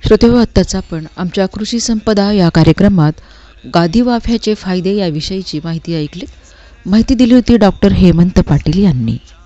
श्रोतेहो, आत्ताच आपण आमच्या कृषी संपदा या कार्यक्रमात गादी वाफ्याचे फायदे याविषयीची माहिती ऐकली. माहिती दिली होती डॉक्टर हेमंत पाटील यांनी.